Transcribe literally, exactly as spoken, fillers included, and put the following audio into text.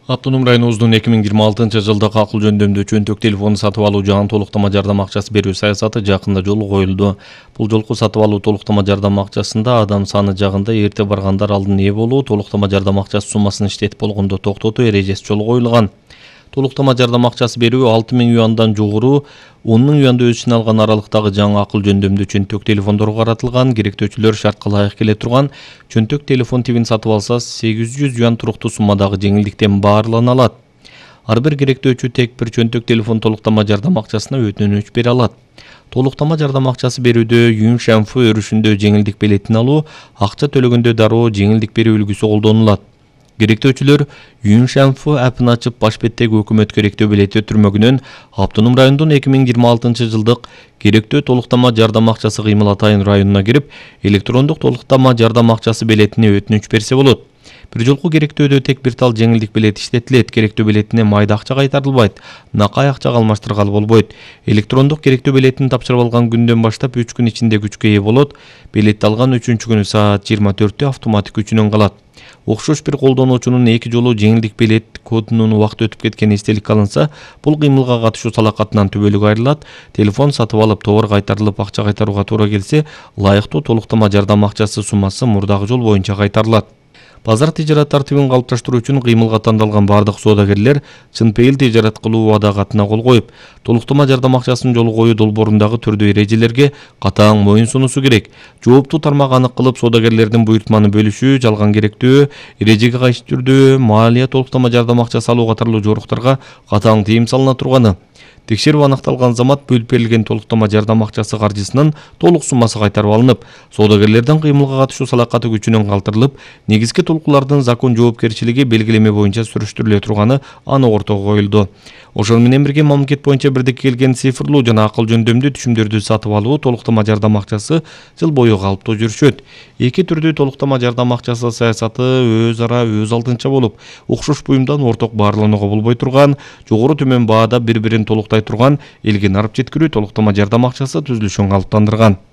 Автоном районубуздун эки миң жыйырма алтынчы жылдык акыл жөндөмдүү чөнтөк телефону сатып алуу жана толуктама жардам акчасы берүү саясаты жакында жолго коюлду. Бул жолку сатып алуу толуктама жардам акчасында адам саны жагында эрте баргандар алдын ээ болуу, толуктама жардам акчасы суммасын иштетип болгондо токтотуу эрежеси жолго коюлган. Толуктама жардам акчасы берүү алты миң юандан жогору он миң юанды өз ичине алган аралыктагы жаңы акыл жөндөмдүү чөнтөк телефондорго каратылган. Керектөөчүлөр шартка ылайык келе турган чөнтөк телефон тибин сатып алса сегиз жүз юан туруктуу суммадагы жеңилдиктен баарлана алат. Ар бир керектөөчү тек бир чөнтөк телефон толуктама жардам акчасына өтүнүч бере алат. Толуктама жардам акчасы берүүдө Юн Шанфу өрүшүндө жеңилдик билетин алуу, акча төлөгөндө дароо жеңилдик берүү үлгүсү колдонулат. Керектөөчүлөр Юн Шанфу апын ачып баш беттеги өкмөт керектөө билети өтүрмөгүнөн Автоном райондун эки миң жыйырма алтынчы жылдык керектөө толуктама жардам акчасы Кыймыл Атайын районуна кирип, электрондук толуктама жардам акчасы билетине өтүнүч берсе болот. Бир жолку керектөөдө тек бир тал жеңилдик билет иштетилет. Керектөө билетине майда акча кайтарылбайт, накай акчага алмаштыргалы болбойт. Электрондук керектөө билетин тапшырып алган күндөн баштап үч күн ичинде күчкө ээ болот. Билетти алган үчүнчү күнү саат жыйырма төрттө автоматтык күчүнөн калат. Окшош бир колдонуучунун эки жолу жеңилдик билет кодунун убакыты өтүп кеткени эстеликке алынса, бул кыймылга катышуу салакатынан түбөлүк айрылат. Телефон сатып алып, товар кайтарылып, акча кайтарууга туура келсе, ылайыктуу толуктама жардам акчасы суммасы мурдагы жол боюнча кайтарылат. Базар тижарат тартибин калыпташтыруу үчүн кыймылга тандалган бардык соодагерлер чын пейил тижарат кылуу убада катына кол коюп, толуктама жардам акчасын жолго коюу долбоорундагы түрдүү эрежелерге катаң моюн сунуусу керек. Жооптуу тармак анык кылып соодагерлердин буйртманы бөлүшүү, жалган керектөө, эрежеге кайшы түрдүү маалия толуктама жардам акчасы алуу катарлуу жоруктарга катаң тыйым салына турганы. Текшерип аныкталган замат бөлүп берилген толуктама жардам акчасы каржысынын толук суммасы кайтарып алынып, соодагерлердин кыймылга катышуу салакаты күчүнөн калтырылып, негизги толкулардын закон жоопкерчилиги белгилеме боюнча сүрүштүрүлө турганы анық ортого коюлду. Ошол менен бирге мамлекет боюнча бирдикке келген цифрлуу жана акыл жөндөмдүү түшүмдөрдү сатып алуу толуктама жардам акчасы жыл бою калыптуу жүрүшөт. Эки түрдүү толуктама жардам акчасы саясаты өз ара өз алдынча болуп, окшош буюмдан орток баарланууга болбой турган, жогору төмөн баада бири-бирин толуктай турган элге нарып жеткирүү толуктама жардам акчасы түзүлүшүн калыптандырган.